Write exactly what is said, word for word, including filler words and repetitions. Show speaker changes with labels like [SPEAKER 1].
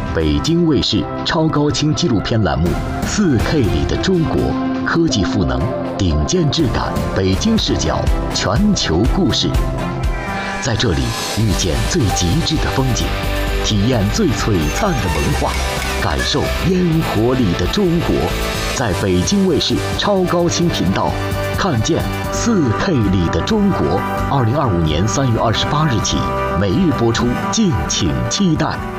[SPEAKER 1] 北京卫视超高清纪录片栏目《四 K 里的中国》，科技赋能，顶尖质感，北京视角，全球故事。在这里遇见最极致的风景，体验最璀璨的文化，感受烟火里的中国。在北京卫视超高清频道，看见四 K 里的中国。二零二五年三月二十八日起，每日播出，敬请期待。